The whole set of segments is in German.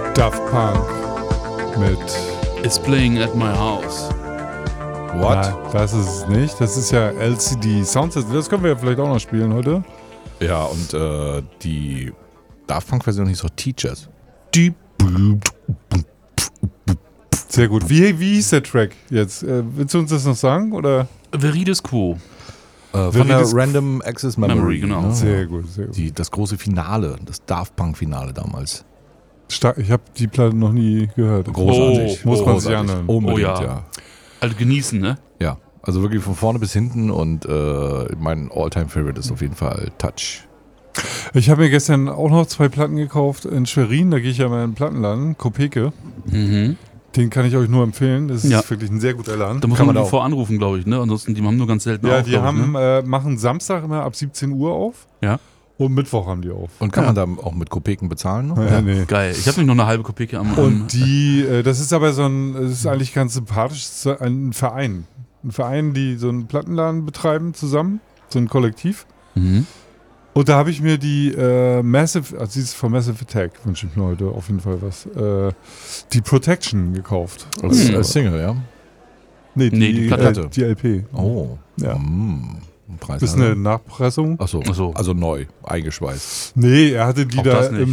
Daft Punk mit It's Playing at My House. What? Nein, das ist es nicht. Das ist ja LCD Soundsystem. Das können wir ja vielleicht auch noch spielen heute. Ja, und die Daft Punk-Version hieß auch Teachers. Sehr gut. Wie hieß der Track jetzt? Willst du uns das noch sagen? Oder? Veritas Quo. Von der Random Access Memory, genau. Ne? Sehr gut, sehr gut. Das große Finale, das Daft Punk-Finale damals. Ich habe die Platte noch nie gehört. Großartig. Muss man sich Großartig. anhören. Unbedingt, Oh ja. ja. Also genießen, ne? Ja, also wirklich von vorne bis hinten und mein All-Time-Favorite ist auf jeden Fall Touch. Ich habe mir gestern auch noch 2 Platten gekauft in Schwerin. Da gehe ich ja mal in den Plattenladen, Kopeke. Mhm. Den kann ich euch nur empfehlen. Das ist Ja. wirklich ein sehr guter Laden. Da muss Kann man man da davor anrufen, glaube ich, ne? Ansonsten, die haben nur ganz selten Ja, auf, die glaub ich, haben, ne? machen Samstag immer ab 17 Uhr auf. Ja. Und Mittwoch haben die auf. Und kann man da auch mit Kopeken bezahlen noch? Ja, nee. Geil. Ich habe nämlich noch eine halbe Kopeke am... Und die, das ist aber das ist eigentlich ganz sympathisch, das ist ein Verein. Ein Verein, die so einen Plattenladen betreiben zusammen, so ein Kollektiv. Mhm. Und da habe ich mir die Massive, also die ist von Massive Attack, wünsche ich mir heute auf jeden Fall was, die Protection gekauft. Als Single, ja? Nee, die Platte. die LP. Oh. Ja. Preis Das ist eine Nachpressung. Ach so, Ach so. also neu, eingeschweißt. Nee, er hatte die Auch da das nicht. im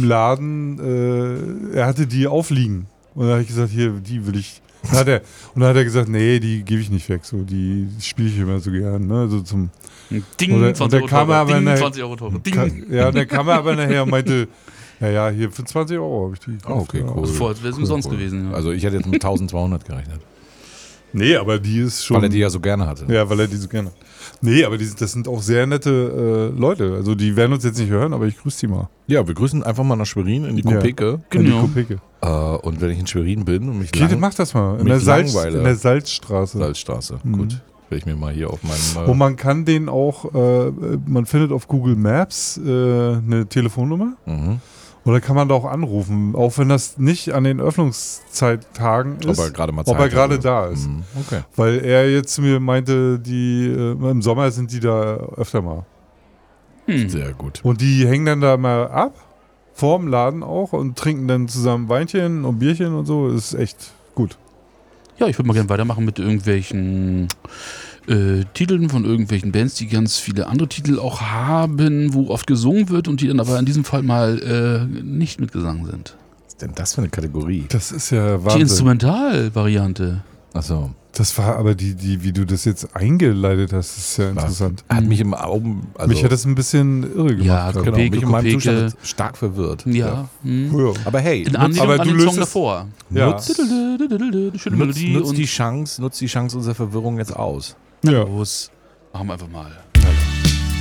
Laden, er hatte die aufliegen. Und da habe ich gesagt, hier, die will ich. Und dann hat er gesagt, nee, die gebe ich nicht weg. So, die spiele ich immer so gern. Ne? So zum, Ding, und 20 der Euro kam teurer. aber Ding, nachher- 20 Euro teurer. Ding. Ja, dann kam er aber nachher und meinte, ja, hier für 20 Euro habe ich die gekauft. Okay, ja. cool. Also vorher wäre es umsonst cool. gewesen. Ja. Also ich hätte jetzt mit 1200 gerechnet. Nee, aber die ist schon. Weil er die ja so gerne hatte. Ja, weil er die so gerne. Nee, aber das sind auch sehr nette Leute. Also die werden uns jetzt nicht hören, aber ich grüße die mal. Ja, wir grüßen einfach mal nach Schwerin in die Ja. Kopeke. In Genau. die Kopeke. Und wenn ich in Schwerin bin und mich Okay, mach das mal. In mich der Salzstraße. Salzstraße, Mhm. gut. Will ich mir mal hier auf meinem... Und man kann den auch, man findet auf Google Maps eine Telefonnummer. Mhm. Und dann kann man da auch anrufen, auch wenn das nicht an den Öffnungszeittagen ist. Ob er gerade mal ob er Zeit gerade hatte. da ist. Mhm. Okay. Weil er jetzt zu mir meinte, die im Sommer sind die da öfter mal. Sehr gut. Und die hängen dann da mal ab, vorm Laden auch, und trinken dann zusammen Weinchen und Bierchen und so. Das ist echt gut. Ja, ich würde mal gerne weitermachen mit irgendwelchen Titeln von irgendwelchen Bands, die ganz viele andere Titel auch haben, wo oft gesungen wird und die dann aber in diesem Fall mal nicht mit Gesang sind. Was ist denn das für eine Kategorie? Das ist ja Die Wahnsinn. Instrumentalvariante. Achso. Das war aber wie du das jetzt eingeleitet hast, ist ja interessant. Hat mich im Augen... Also, Mich hat das ein bisschen irre gemacht. Ja, gerade. genau, Kopeke, mich in meinem Kopeke. Zustand stark verwirrt. Ja. Hm. Ja. Aber hey, In Anlehnung aber an du den löst Song es- davor. Ja. Schöne Melodie nutzt und die Chance unserer Verwirrung jetzt aus. Ja. los. Machen wir einfach mal.